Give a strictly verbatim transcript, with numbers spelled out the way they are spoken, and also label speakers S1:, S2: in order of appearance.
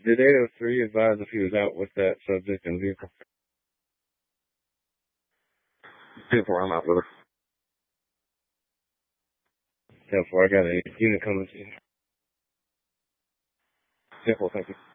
S1: Did eight oh three advise if he was out with that subject in vehicle? ten four, I'm out with her. ten four, I got a unit coming. ten four, thank you.